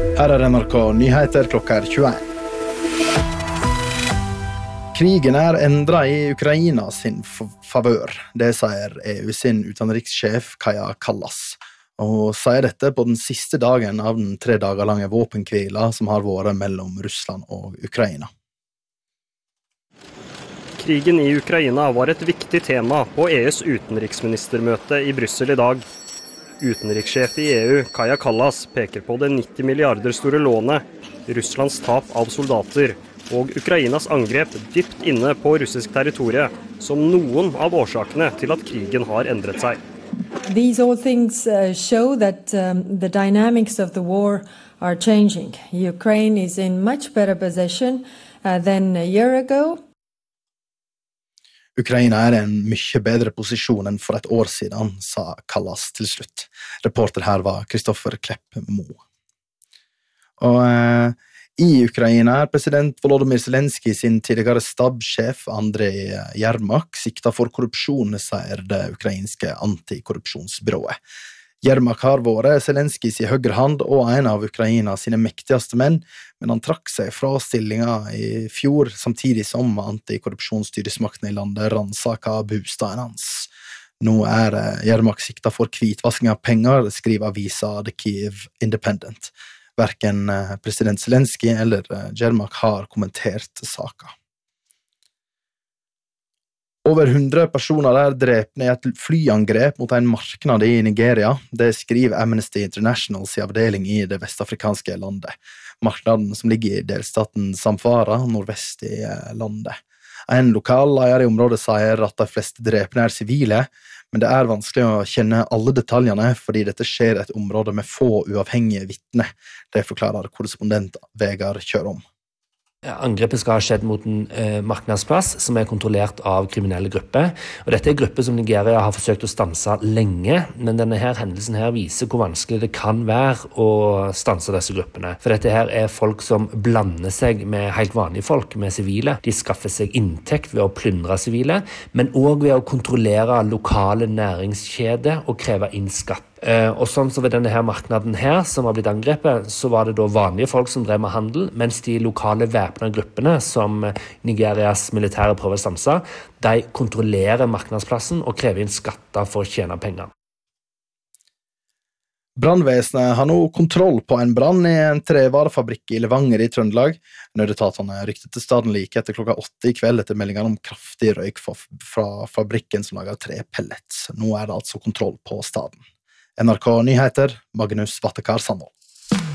Her NRK Nyheter klokka 21. Krigen endret i Ukraina sin favør. Det sier EU sin utenrikssjef Kaja Kallas. Og sier dette på den siste dagen av den 3 dager lange våpenhvila som har vært mellom Russland og Ukraina. Krigen i Ukraina var et viktig tema på EUs utenriksministermøte i Brussel i dag. Utenrikssjef i EU, Kaja Kallas, peker på det 90 milliarder store lånet, Russlands tap av soldater og Ukrainas angrep dypt inne på russisk territorie som noen av årsakene til at krigen har endret seg. These all things show that the dynamics of the war are changing. Ukraine is in much better position than a year ago. Ukraina i en mye bedre posisjon enn for et år siden, sa Kallas til slutt. Reporter her var Kristoffer Klepp Mo. Og i Ukraina president Volodymyr Zelensky sin tidligere stabssjef Andrei Yermak sikta for korrupsjon, sier det ukrainske antikorrupsjonsbyrået. Yermak har vært Zelensky sin høyre hand og en av Ukraina sine mektigste menn, men han trakk seg fra stillinga i fjor, samtidig som antikorrupsjonsstyresmaktene i landet ransaka bostaden hans. Nå Yermak sikta for hvitvasking av penger, skriver avisa The Kyiv Independent. Hverken president Zelensky eller Yermak har kommentert saka. Over 100 personer drepne i et flyangrep mot en marknad i Nigeria. Det skriver Amnesty International sin avdeling i det vestafrikanske landet. Marknaden som ligger i delstaten Zamfara, nordvest i landet. En lokal leder i området sier at de fleste drepne sivile, men det vanskelig å kjenne alle detaljene fordi dette skjer i et område med få uavhengige vitner. Det forklarer korrespondent Vegard Kjørom. Angrepet skal ha skjedd mot en marknadsplass som kontrollert av kriminelle grupper. Og dette grupper som Nigeria har forsøkt å stanse lenge, men denne hendelsen viser hvor vanskelig det kan være å stanse disse gruppene. For dette folk som blander seg med helt vanlige folk, med sivile. De skaffer seg inntekt ved å plyndre sivile, men også ved å kontrollere lokale næringskjeder og kreve inn skatt. Og sånn så ved denne marknaden som har blitt angrepet, så var det da vanlige folk som drev med handel, mens de lokale væpnede gruppene som Nigerias militære prøver å stanse, de kontrollerer marknadsplassen og krever inn skatter for å tjene penger. Brannvesenet har nå kontroll på en brann i en trevarefabrikk i Levanger i Trøndelag. Nødetatene ryktet til staden like etter klokka 8 i kveld etter meldingen om kraftig røyk fra fabrikken som lager trepellets. Nå det altså kontroll på staden. NRK Nyheter, Magnus Vattekar Sandvold.